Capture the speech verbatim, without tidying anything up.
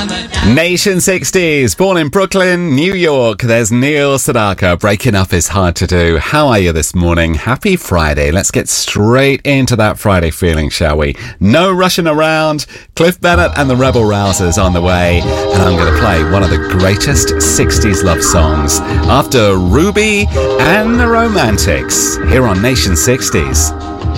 Nation sixties, born in Brooklyn, New York. There's Neil Sedaka. Breaking up is hard to do. How are you this morning? Happy Friday. Let's get straight into that Friday feeling, shall we? No rushing around. Cliff Bennett and the Rebel Rousers on the way. And I'm going to play one of the greatest sixties love songs after Ruby and the Romantics here on Nation sixties.